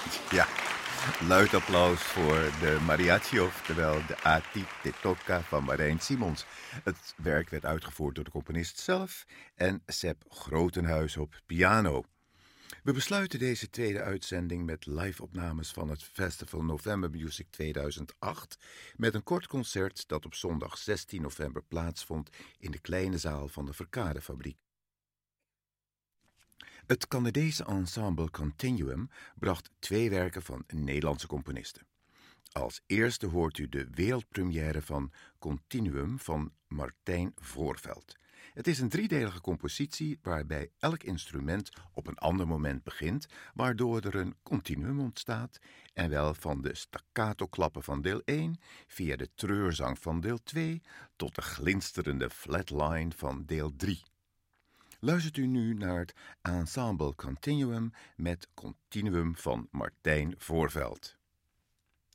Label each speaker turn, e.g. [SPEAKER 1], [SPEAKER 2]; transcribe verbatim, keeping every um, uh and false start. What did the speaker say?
[SPEAKER 1] Ja, luid applaus voor de mariachi, oftewel de A Ti Te Toca van Marijn Simons. Het werk werd uitgevoerd door de componist zelf en Sepp Grotenhuis op piano. We besluiten deze tweede uitzending met live-opnames van het Festival November Music tweeduizend acht met een kort concert dat op zondag zestien november plaatsvond in de kleine zaal van de Verkadefabriek. Het Canadese ensemble Continuum bracht twee werken van Nederlandse componisten. Als eerste hoort u de wereldpremière van Continuum van Martijn Voorveld. Het is een driedelige compositie waarbij elk instrument op een ander moment begint, waardoor er een continuum ontstaat, en wel van de staccato-klappen van deel één, via de treurzang van deel twee, tot de glinsterende flatline van deel drie. Luistert u nu naar het ensemble Continuum met Continuum van Martijn Voorveld.